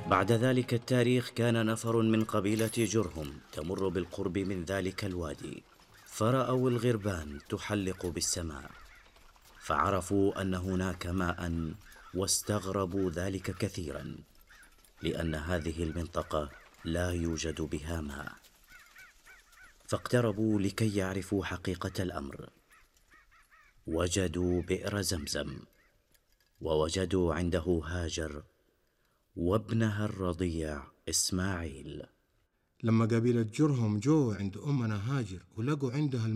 بعد ذلك التاريخ كان نفر من قبيلة جرهم تمر بالقرب من ذلك الوادي، فرأوا الغربان تحلق بالسماء، فعرفوا أن هناك ماء، واستغربوا ذلك كثيرا، لأن هذه المنطقة لا يوجد بها ماء. فاقتربوا لكي يعرفوا حقيقة الأمر. وجدوا بئر زمزم، ووجدوا عنده هاجر وابنها الرضيع إسماعيل. لما قبيلة جرهم جو عند أمنا هاجر ولقوا عندها